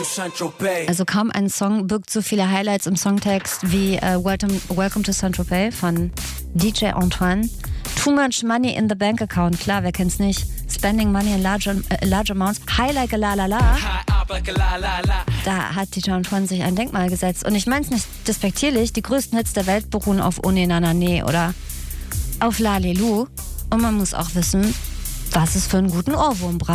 Also kaum ein Song birgt so viele Highlights im Songtext wie Welcome to Saint-Tropez von DJ Antoine. Too much money in the bank account, klar, wer kennt's nicht? Spending money in large amounts. High like a la la la. Da hat DJ Antoine sich ein Denkmal gesetzt. Und ich mein's nicht despektierlich, die größten Hits der Welt beruhen auf One Na Na Ne oder auf Lalelu. Und man muss auch wissen, was es für einen guten Ohrwurm braucht.